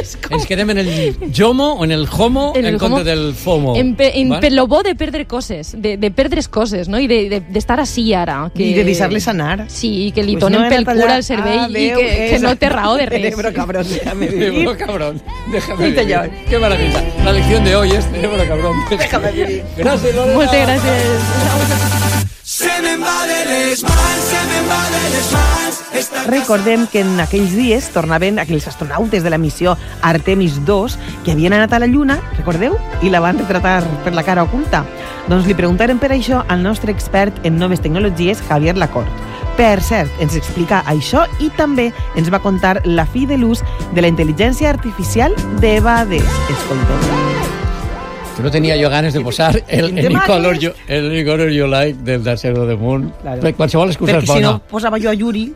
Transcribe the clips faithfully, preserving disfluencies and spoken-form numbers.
ens quedem en el jomo o en el homo en, en compte del fomo. En, pe, en ¿vale? lo bo de perdre coses, de, de perdre's coses, no? I d'estar de, de així ara. Que... I de deixar-les anar. Sí, que li pues donen no pel cul al cervell ah, i que, que no té raó de res. Cerebro cabrón, déjame vivir. Cerebro cabrón, déjame vivir. Qué maravilla. La lección de hoy es cerebro cabrón, déjame vivir. Gracias, Lola. Moltes gràcies. Se m'embalen les mans, se m'embalen les mans. Recordem que en aquells dies tornaven aquells astronautes de la missió Artemis dos que havien anat a la Lluna, recordeu? I la van retratar per la cara oculta. Doncs li preguntaren per això al nostre expert en noves tecnologies, Javier Lacort. Per cert, ens explica això i també ens va contar la fi de l'ús de la intel·ligència artificial d'Evades. Escoltem. Que no tenia jo ganes de posar el, el, color, you, el color you like del Darcero de Moon. Claro. Qualsevol excusa és bona. Perquè si no posava jo a Yuri...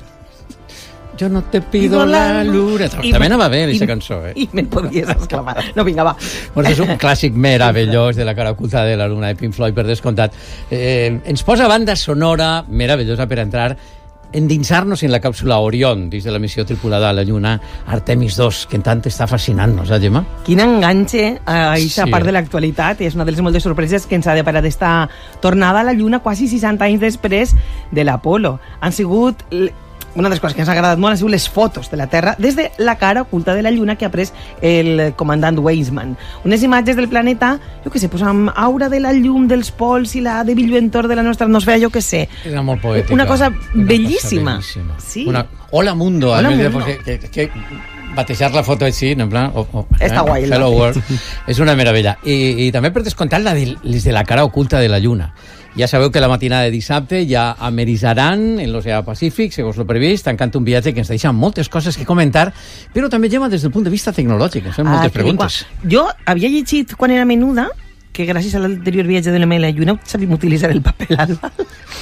Jo no te pido la luna... També anava bé, aquesta cançó, eh? I me'n podies exclamar. No, vinga, va. Pues és un clàssic meravellós de la cara oculta de la luna de Pink Floyd, per descomptat. Eh, ens posa banda sonora meravellosa per entrar endinsar-nos en la càpsula Orion, dins de la missió tripulada a la Lluna Artemis dos, que en tant està fascinant-nos, eh, Gemma? Quin enganxe a aquesta sí. part de l'actualitat. És una de les moltes sorpreses que ens ha deparat esta tornada a la Lluna quasi seixanta anys després de l'Apolo. Han sigut... Una de les coses que ens ha agradat molt han sigut les fotos de la Terra des de la cara oculta de la Lluna que ha pres el comandant Weissman. Unes imatges del planeta, jo què sé, pues amb aura de la llum dels pols i la de lluentor de la nostra atmosfera, jo què sé. Era molt poètica. Una cosa una bellíssima. Cosa bellíssima. Sí. Una... Hola mundo. Hola mundo. mundo. Que, que, que batejar la foto així, en plan... Oh, oh, Està eh? guai. Hello world. És una meravella. I, I també per descomptar la de, les de la cara oculta de la Lluna. Ja sabeu que la matinada de dissabte ja ameritzaran en l'oceà Pacífic, segons lo previst, tancant un viatge que ens deixa moltes coses que comentar, però també, Gemma, des del punt de vista tecnològic. Ens fem ah, moltes preguntes. Jo havia llegit quan era menuda que gràcies a l'anterior viatge de l'home a la Lluna sabíem utilitzar el paper albal.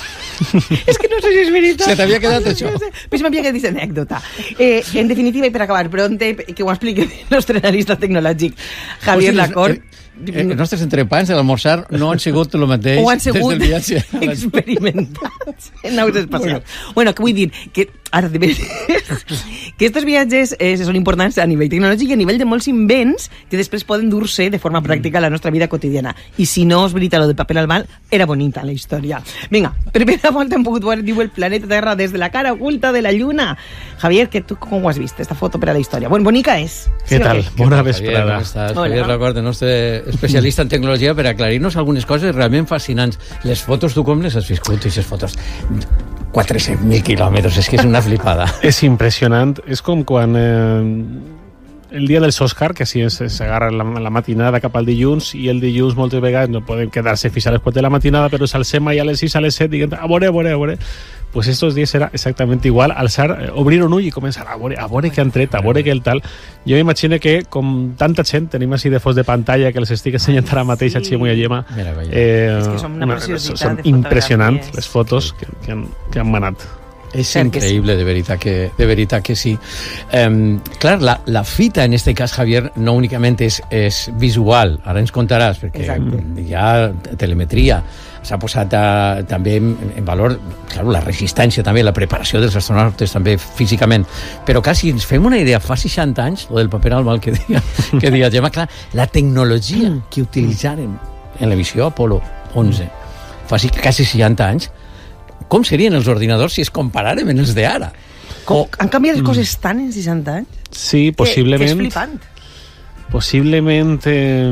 És que no sé si és veritat. Se t'havia quedat això? Pues m'havia quedat aquesta anècdota. Eh, en definitiva, i per acabar pronte, que ho expliqui el nostre analista tecnològic, Javier Lacort. Eh, els nostres entrepans de l'almorzar no han sigut el mateix han sigut des del viatge. Experimentats en naus espacials. Bueno, bueno que vull dir que ara de veres, que estos viatges eh, són importants a nivell tecnològic i a nivell de molts invents que després poden dur-se de forma pràctica a la nostra vida quotidiana. I si no és veritat, lo del paper albal era bonita la història. Vinga, primera volta hem pogut veure, diu, el planeta Terra des de la cara oculta de la Lluna. Javier, que tu com ho has vist, esta foto per a la història? Bueno, bonica és. Què sí, tal? Okay? Bona vesprada. Com estàs? Javier Lacort, el nostre especialista en tecnologia, per aclarir-nos algunes coses realment fascinants. Les fotos, tu com les has viscut, aquestes fotos? quatre-cents mil quilòmetres, és que és una flipada. És impressionant. És com quan... Eh, el dia dels Òscar, que així s'agarra la, la matinada cap al dilluns, i el dilluns moltes vegades no poden quedar-se fins a les quatre de la matinada, però s'alcem allà a les sis, a les set, dient, a veure, a veure, a veure. Pues estos días era exactament igual, alçar, obrir un ull i començar a veure, a veure què han tret, a veure què el tal. Jo m'imagino que, com tanta gent, tenim així de fons de pantalla que les estic ensenyant ara mateix sí. a Ximo i a Gemma. Eh, és que són una preciositat són impressionants les fotos que, que, han, que han manat. És increïble, de veritat que, de veritat que sí. Um, clar, la, la fita en este cas, Javier, no únicament és, és visual, ara ens contaràs, perquè Exacte. Hi ha telemetria, s'ha posat a, també en, en valor, clar, la resistència també, la preparació dels astronautes també físicament, però clar, si ens fem una idea, fa seixanta anys, lo del paper albal que deia, que deia Gemma, clar, la tecnologia que utilitzaren en la missió Apolo onze, fa quasi seixanta anys, com serien els ordinadors si es comparàrem amb els d'ara? O... Han canviat les coses tant en seixanta anys? Sí, possiblement. Que, que és flipant. Possiblement eh,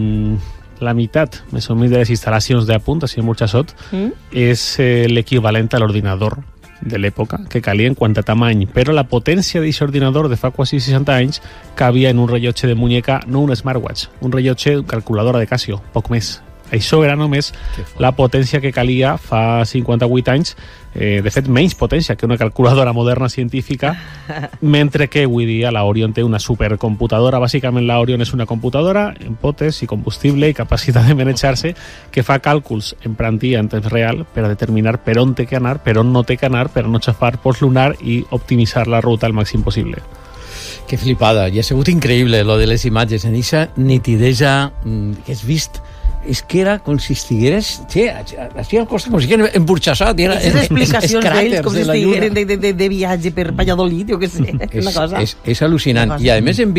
la meitat, més o menys, de les instal·lacions d'apunt, així en Burxassot, mm? és eh, l'equivalent a l'ordinador de l'època que calia en quant a tamany, però la potència d'aquest ordinador de fa quasi seixanta anys cabia en un rellotge de muñeca, no un smartwatch, un rellotge calculadora de Casio, poc més. Això era només la potència que calia fa cinquanta-vuit anys, eh, de fet menys potència que una calculadora moderna científica, mentre que avui dia la Orion té una supercomputadora. Bàsicament la Orion és una computadora amb potes i combustible i capacitat de manejar-se que fa càlculs en plantilla en temps real per a determinar per on té que anar, per on no té que anar, per no xafar pols lunar i optimitzar la ruta al màxim possible. Que flipada, i ha sigut increïble lo de les imatges, en aquesta nitidesa que has vist. És que era com si estigueres... Sí, així el costat, com si estigués emburxassat. Aquestes explicacions d'ells, com si estigueren de, de, de viatge per Valladolid, jo què sé. És, és, és al·lucinant. I a més hem